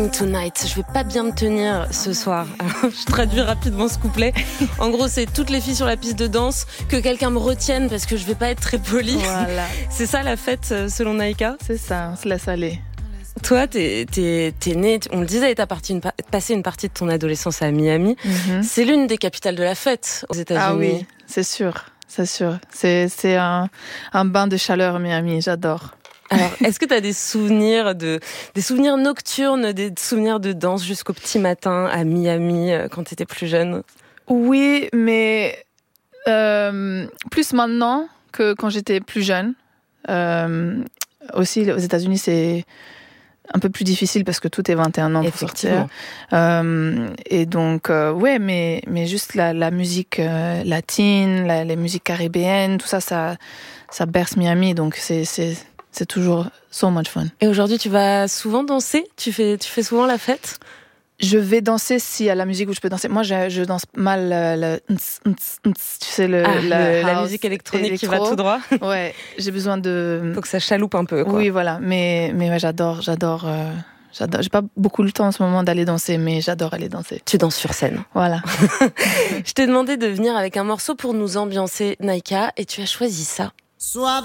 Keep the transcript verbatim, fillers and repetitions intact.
Tonight, je vais pas bien me tenir ce soir. Je traduis rapidement ce couplet. En gros, c'est toutes les filles sur la piste de danse, que quelqu'un me retienne parce que je vais pas être très polie. Voilà. C'est ça la fête selon Naïka ? C'est ça, on se laisse aller. Toi, t'es, t'es, t'es née, on le disait, t'as parti une, passé une partie de ton adolescence à Miami. Mm-hmm. C'est l'une des capitales de la fête aux États-Unis. Ah oui, c'est sûr, c'est sûr. C'est, c'est un, un bain de chaleur, Miami, j'adore. Alors, est-ce que tu as des souvenirs de des souvenirs nocturnes, des souvenirs de danse jusqu'au petit matin à Miami quand tu étais plus jeune ? Oui, mais euh, plus maintenant que quand j'étais plus jeune. Euh, aussi, aux États-Unis, c'est un peu plus difficile parce que tout est vingt et un ans pour sortir. Euh, et donc, euh, ouais, mais mais juste la, la musique euh, latine, la, les musiques caribéennes, tout ça, ça ça berce Miami. Donc c'est c'est C'est toujours so much fun. Et aujourd'hui, tu vas souvent danser ? Tu fais, tu fais souvent la fête ? Je vais danser s'il y a la musique où je peux danser. Moi, je, je danse mal le, le tu sais, le, ah, le le la musique électronique électro. Qui va tout droit. Ouais, j'ai besoin de... Faut que ça chaloupe un peu, quoi. Oui, voilà. Mais, mais ouais, j'adore, j'adore, euh, j'adore. J'ai pas beaucoup le temps en ce moment d'aller danser, mais j'adore aller danser. Tu danses sur scène. Voilà. Je t'ai demandé de venir avec un morceau pour nous ambiancer, Naïka, et tu as choisi ça. Soit